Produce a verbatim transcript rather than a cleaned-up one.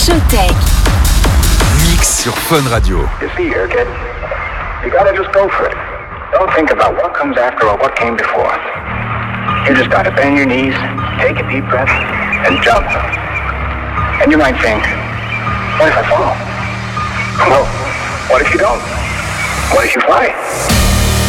Showtech. Mix sur Fun Radio. You see here, kid, you gotta just go for it. Don't think about what comes after or what came before. You just gotta bend your knees, take a deep breath, and jump. And you might think, what if I fall? Well, what if you don't? What if you fly?